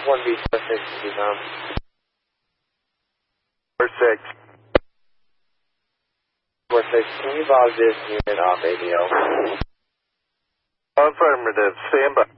1B 6 to be found. 46. 46, can you log this unit off ADL? Affirmative. Stand by.